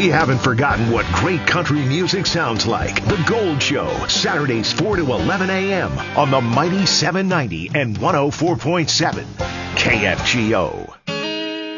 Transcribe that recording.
We haven't forgotten what great country music sounds like. The Gold Show, Saturdays 4 to 11 a.m. on the Mighty 790 and 104.7 KFGO.